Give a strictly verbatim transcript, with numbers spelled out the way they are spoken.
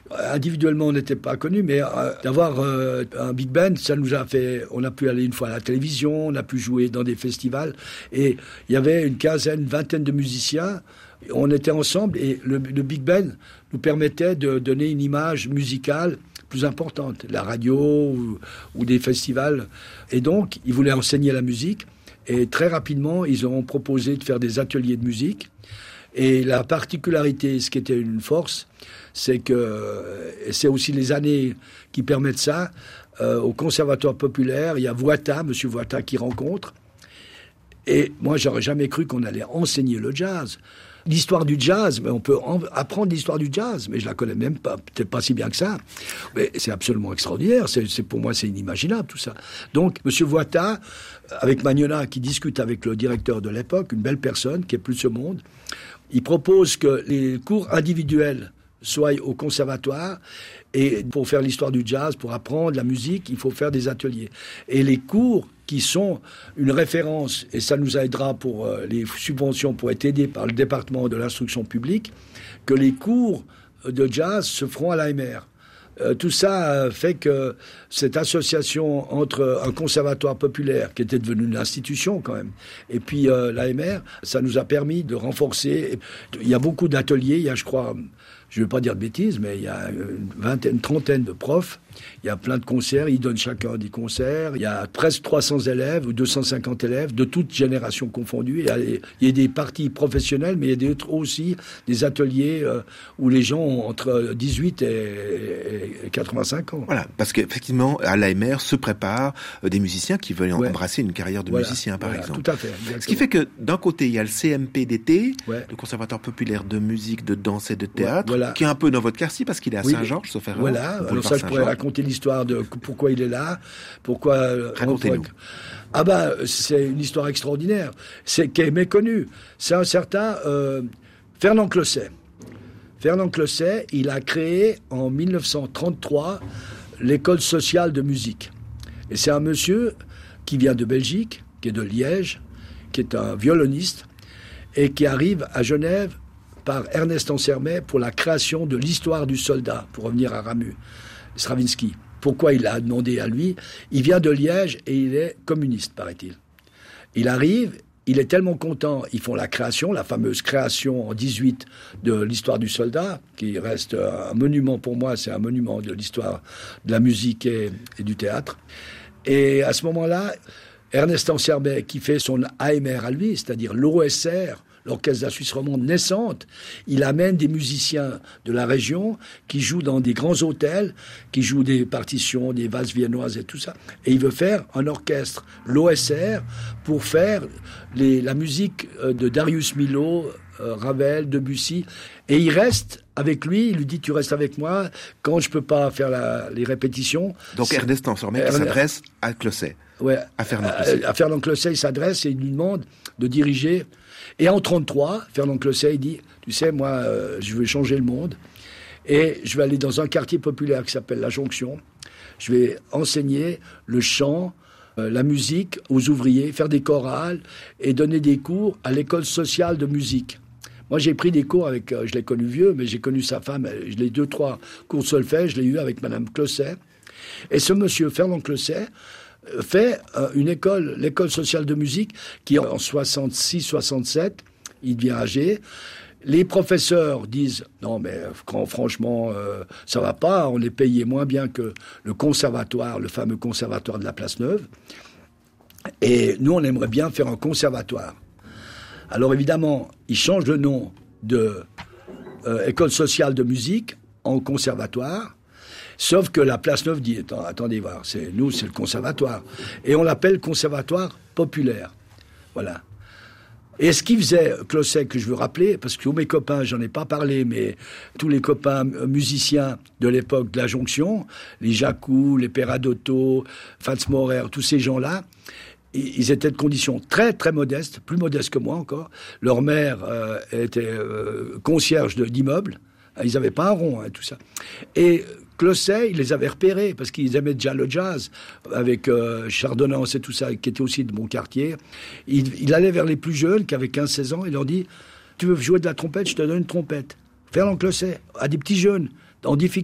Individuellement, on n'était pas connus, mais euh, d'avoir euh, un big band, ça nous a fait... On a pu aller une fois à la télévision, on a pu jouer dans des festivals, et il y avait une quinzaine, une vingtaine de musiciens. On était ensemble, et le, le big band nous permettait de donner une image musicale plus importante, la radio ou, ou des festivals. Et donc, ils voulaient enseigner la musique, et très rapidement, ils ont proposé de faire des ateliers de musique. Et la particularité, ce qui était une force, c'est que, et c'est aussi les années qui permettent ça, euh, au Conservatoire populaire, il y a Voita, Monsieur Voita qui rencontre. Et moi, j'aurais jamais cru qu'on allait enseigner le jazz. L'histoire du jazz, mais on peut en, apprendre l'histoire du jazz, mais je la connais même pas, peut-être pas si bien que ça. Mais c'est absolument extraordinaire. C'est, c'est pour moi, c'est inimaginable tout ça. Donc, Monsieur Voita, avec Magnona, qui discute avec le directeur de l'époque, une belle personne qui est plus de ce monde, il propose que les cours individuels soient au conservatoire, et pour faire l'histoire du jazz, pour apprendre la musique, il faut faire des ateliers. Et les cours qui sont une référence, et ça nous aidera pour euh, les subventions, pour être aidés par le département de l'instruction publique, que les cours de jazz se feront à l'A M R. Euh, tout ça euh, fait que cette association entre un conservatoire populaire, qui était devenu une institution quand même, et puis euh, l'A M R, ça nous a permis de renforcer. Il y a beaucoup d'ateliers, il y a, je crois, je ne veux pas dire de bêtises, mais il y a une vingtaine, une trentaine de profs, il y a plein de concerts, ils donnent chacun des concerts, il y a presque trois cents élèves ou deux cent cinquante élèves, de toutes générations confondues. Il y a, il y a des parties professionnelles, mais il y a d'autres aussi des ateliers euh, où les gens ont entre dix-huit et, et quatre-vingt-cinq ans. Voilà, parce qu'effectivement, à l'A M R se préparent euh, des musiciens qui veulent ouais. embrasser une carrière de voilà, musicien, par voilà, exemple. Tout à fait. Exactement. Ce qui fait que, d'un côté, il y a le C M P D T, ouais. le Conservatoire populaire de musique, de danse et de théâtre, ouais, voilà. qui est un peu dans votre quartier, parce qu'il est à oui, Saint-Georges, sauf erreur. Voilà, alors ça, je pourrais raconter l'histoire de pourquoi il est là, pourquoi... Racontez-nous. Pourquoi... Ah ben, c'est une histoire extraordinaire, c'est qui est méconnue. C'est un certain euh, Fernand Closset. Fernand Closset, il a créé en mille neuf cent trente-trois l'école sociale de musique. Et c'est un monsieur qui vient de Belgique, qui est de Liège, qui est un violoniste, et qui arrive à Genève par Ernest Ansermet pour la création de l'histoire du soldat, pour revenir à Ramu, Stravinsky. Pourquoi il a demandé à lui? Il vient de Liège et il est communiste, paraît-il. Il arrive, il est tellement content, ils font la création, la fameuse création en dix-huit de l'histoire du soldat, qui reste un monument pour moi, c'est un monument de l'histoire de la musique et, et du théâtre. Et à ce moment-là, Ernest Ansermet, qui fait son A M R à lui, c'est-à-dire l'O S R, l'Orchestre de la Suisse romande naissante, il amène des musiciens de la région qui jouent dans des grands hôtels, qui jouent des partitions, des valses viennoises et tout ça. Et il veut faire un orchestre, l'O S R, pour faire les, la musique de Darius Milhaud, euh, Ravel, Debussy. Et il reste avec lui, il lui dit « Tu restes avec moi quand je peux pas faire la, les répétitions. » Donc Ernest Ansermet qui s'adresse à Closset. Ouais, à Fernand Closset. À, à Fernand Closset, il s'adresse et il lui demande de diriger. Et en trente-trois, Fernand Closset, il dit, tu sais, moi, euh, je veux changer le monde. Et je vais aller dans un quartier populaire qui s'appelle La Jonction. Je vais enseigner le chant, euh, la musique aux ouvriers, faire des chorales et donner des cours à l'école sociale de musique. Moi, j'ai pris des cours avec, euh, je l'ai connu vieux, mais j'ai connu sa femme, je l'ai deux, trois cours de solfège, je l'ai eu avec Madame Closset. Et ce monsieur, Fernand Closset, fait euh, une école, l'école sociale de musique, qui en soixante-six soixante-sept, il devient âgé. Les professeurs disent « Non, mais quand, franchement, euh, ça va pas, on est payé moins bien que le conservatoire, le fameux conservatoire de la Place Neuve. Et nous, on aimerait bien faire un conservatoire. » Alors évidemment, il change le nom de euh, école sociale de musique en conservatoire. Sauf que la Place Neuve dit, attendez voir, c'est, nous, c'est le conservatoire. Et on l'appelle conservatoire populaire. Voilà. Et ce qu'il faisait, Closset, que je veux rappeler, parce que tous mes copains, j'en ai pas parlé, mais tous les copains musiciens de l'époque de la Jonction, les Jacou, les Peradotto, Fats Maurer, tous ces gens-là, ils étaient de conditions très, très modestes, plus modestes que moi encore. Leur mère euh, était euh, concierge de, d'immeubles. Ils n'avaient pas un rond, hein, tout ça. Et Closset, il les avait repérés, parce qu'ils aimaient déjà le jazz, avec euh, Chardonnance et tout ça, qui était aussi de mon quartier. Il, il allait vers les plus jeunes, qui avaient quinze seize ans, il leur dit « Tu veux jouer de la trompette, je te donne une trompette. » Fernand Closset, à des petits jeunes, en difficulté.